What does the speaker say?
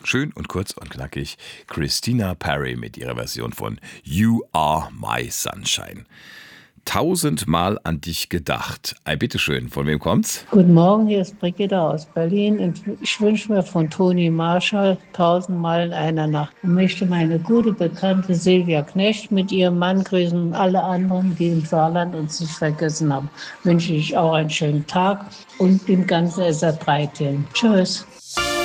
Schön und kurz und knackig. Christina Perri mit ihrer Version von You Are My Sunshine. 1000-mal an dich gedacht. Bitteschön, von wem kommt's? Guten Morgen, hier ist Brigitte aus Berlin und ich wünsche mir von Toni Marshall 1000-mal in einer Nacht und möchte meine gute Bekannte Silvia Knecht mit ihrem Mann grüßen und alle anderen, die im Saarland uns nicht vergessen haben. Wünsche ich auch einen schönen Tag und dem ganzen SR3-Team. Tschüss.